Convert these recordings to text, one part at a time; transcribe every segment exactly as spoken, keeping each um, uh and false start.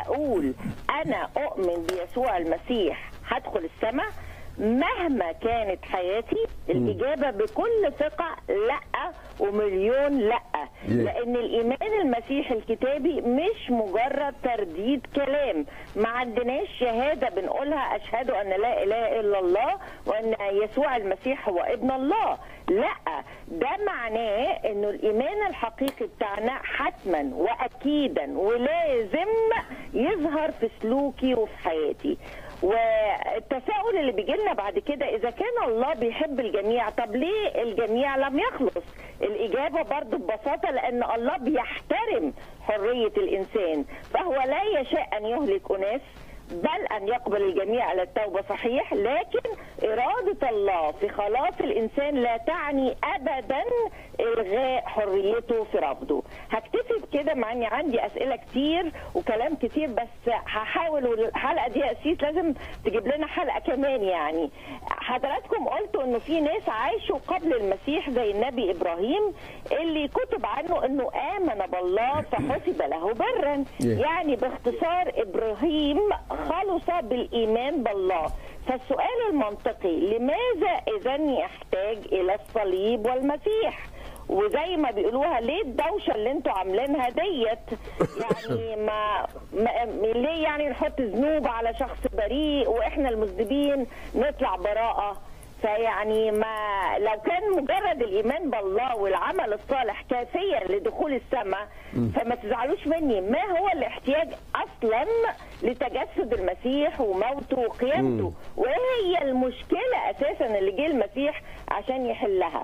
اقول انا اؤمن بيسوع المسيح هدخل السماء مهما كانت حياتي؟ الإجابة بكل ثقة لا ومليون لا. لأن الإيمان المسيحي الكتابي مش مجرد ترديد كلام، ما عندناش شهادة بنقولها أشهد أن لا إله إلا الله وأن يسوع المسيح هو ابن الله. لا، ده معناه أنه الإيمان الحقيقي بتاعنا حتما وأكيدا ولازم يظهر في سلوكي وفي حياتي. والتساؤل اللي بيجي لنا بعد كده، اذا كان الله بيحب الجميع طب ليه الجميع لم يخلص؟ الاجابه برضو ببساطه لان الله بيحترم حريه الانسان، فهو لا يشاء ان يهلك اناس بل ان يقبل الجميع على التوبه. صحيح، لكن اراده الله في خلاص الانسان لا تعني ابدا الغاء حريته في رفضه. هكتفي بكده مع اني عندي اسئله كتير وكلام كتير، بس هحاول. والحلقه دي يا اسيس لازم تجيب لنا حلقه كمان. يعني حضراتكم قلتوا انه في ناس عاشوا قبل المسيح زي النبي ابراهيم اللي كتب عنه انه امن بالله فحسب له برا. يعني باختصار ابراهيم خلص بالايمان بالله. فالسؤال المنطقي، لماذا اذا يحتاج الى الصليب والمسيح؟ وزي ما بيقولوها ليه الدوشه اللي انتوا عاملينها ديت؟ يعني ما, ما ليه يعني نحط ذنوب على شخص بريء واحنا المذنبين نطلع براءه؟ فيعني ما لو كان مجرد الايمان بالله والعمل الصالح كافيا لدخول السماء فما تزعلوش مني. ما هو الاحتياج اصلا لتجسد المسيح وموته وقيامته؟ وهي المشكله اساسا اللي جه المسيح عشان يحلها.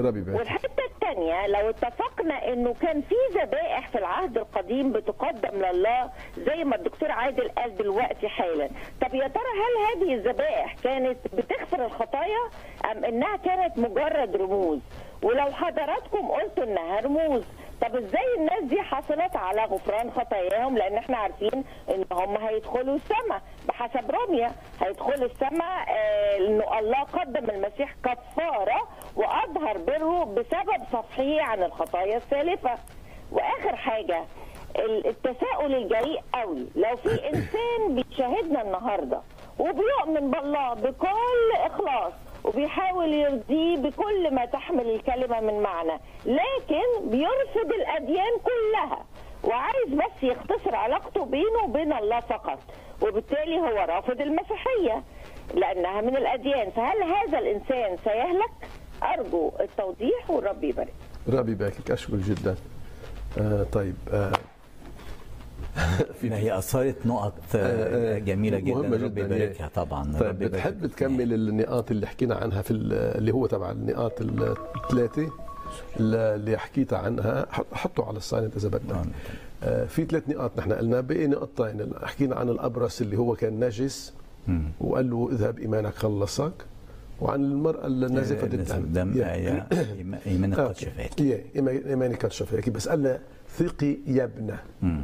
والحته الثانيه، لو اتفقنا انه كان في ذبائح في العهد القديم بتقدم لله زي ما الدكتور عادل قال دلوقتي حالا، طب يا ترى هل هذه الذبائح كانت بتغفر الخطايا ام انها كانت مجرد رموز؟ ولو حضراتكم قلتوا انها رموز، طب ازاي الناس دي حصلت على غفران خطاياهم؟ لان احنا عارفين ان هم هيدخلوا السماء بحسب روميا، هيدخلوا السماء آه انه الله قدم المسيح كفاره واظهر بره بسبب صفحه عن الخطايا السالفه. واخر حاجه، التساؤل الجريء قوي، لو في انسان بيشاهدنا النهارده وبيؤمن بالله بكل اخلاص وبيحاول يرضيه بكل ما تحمل الكلمة من معنى، لكن بيرفض الأديان كلها وعايز بس يختصر علاقته بينه وبين الله فقط، وبالتالي هو رافض المسيحية لأنها من الأديان، فهل هذا الإنسان سيهلك؟ أرجو التوضيح والرب يبارك. ربي يباركك، أشكر جدا. آه طيب آه هي أثارت نقط جميلة جدا، مهمة رب يباركها طبعا. طيب بتحب تكمل النقاط اللي حكينا عنها في اللي هو تبع النقاط الثلاثة اللي حكيت عنها؟ حطوا على السايلنت إذا بدك. في ثلاث نقاط نحن قلنا، بقي نقطتين. حكينا عن الأبرص اللي هو كان نجس وقال له اذهب إيمانك خلصك، وعن المرأة النازفة الدم إيمانك قد شفاك. إيمانك قد شفاك، بس قال له ثقي يا ابنة،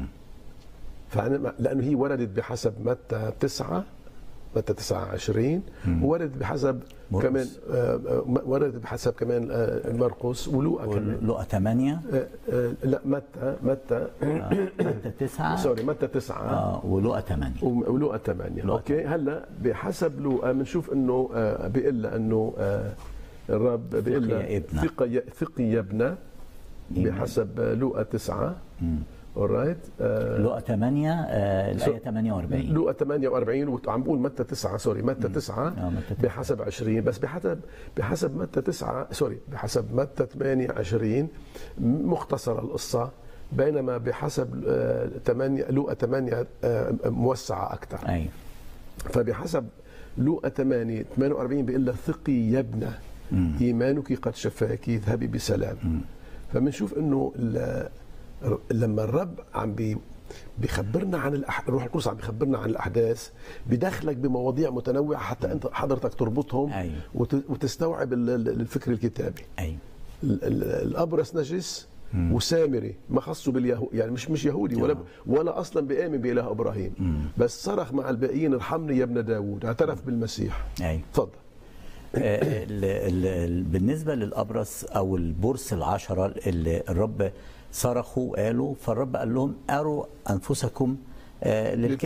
لأنه هي وردت بحسب متى تسعة متى تسعة عشرين، وردت بحسب مرقس. كمان وردت بحسب كمان مرقس ولوقا كمان. لوقا ثمانية لا متى متى متى تسعة سوري متى تسعة اه ولوقا ثمانية ولوقا ثمانية اوكي. هلا بحسب لوقا بنشوف انه بيقول انه الرب بيقول ثقي ثقي يا ابنه بحسب لوقا تسعة. اورايت آه لوقا ثمانية آه الآية ثمانية وأربعين. لوقا ثمانية وأربعين وعم بقول متى تسعة سوري متى تسعة بحسب عشرين، بس بحسب بحسب متى تسعة سوري بحسب متى ثمانية وعشرين مختصرة القصة، بينما بحسب آه ثمانية لوقا ثمانية آه موسعة أكثر. أيوة. فبحسب لوقا ثمانية ثمانية وأربعين بيقول له ثقي يا ابنة إيمانك قد شفاك اذهبي بسلام. فبنشوف إنه لما الرب عم بي بيخبرنا عن الأح... الروح القدس عم بيخبرنا عن الاحداث، بدخلك بمواضيع متنوعه حتى انت حضرتك تربطهم. أيوة. وت... وتستوعب الفكر الكتابي. أيوة. ال... ال... الابرص نجس مم. وسامري ما خصوا باليهود، يعني مش مش يهودي ولا ب... ولا اصلا بيامن باله ابراهيم. مم. بس صرخ مع الباقيين ارحمني يا ابن داوود، اعترف بالمسيح. أيوة. تفضل. بالنسبه للابرص او البرص العشره اللي الرب صرخوا وقالوا، فالرب قال لهم اروا انفسكم آه، للك